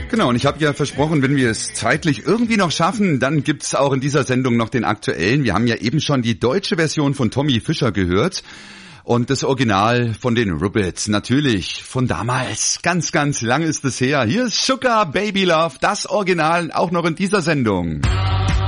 Genau, und ich habe ja versprochen, wenn wir es zeitlich irgendwie noch schaffen, dann gibt's auch in dieser Sendung noch den aktuellen. Wir haben ja eben schon die deutsche Version von Tommy Fischer gehört und das Original von den Rubbits, natürlich von damals. Ganz, ganz lang ist es her. Hier ist Sugar Baby Love, das Original, auch noch in dieser Sendung.